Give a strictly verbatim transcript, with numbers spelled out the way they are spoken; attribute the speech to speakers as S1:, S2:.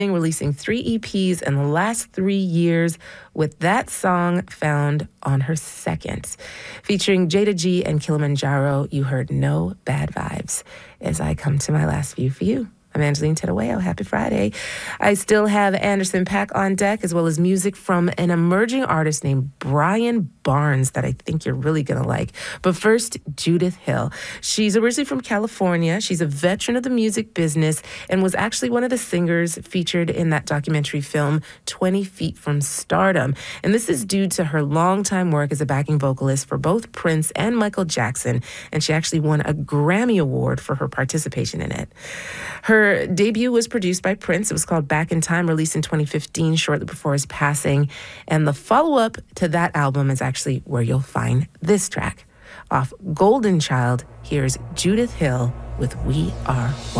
S1: releasing three E Ps in the last three years with that song found on her second. Featuring Jada G and Kilimanjaro, you heard No Bad Vibes. As I come to my last view for you, I'm Angeline Tedaweo. Happy Friday. I still have Anderson .Paak on deck, as well as music from an emerging artist named Brian Barnes that I think you're really going to like. But first, Judith Hill. She's originally from California. She's a veteran of the music business and was actually one of the singers featured in that documentary film, twenty feet from Stardom. And this is due to her longtime work as a backing vocalist for both Prince and Michael Jackson. And she actually won a Grammy Award for her participation in it. Her debut was produced by Prince. It was called Back in Time, released in twenty fifteen, shortly before his passing. And the follow-up to that album is actually where you'll find this track. Off Golden Child, here's Judith Hill with We Are One.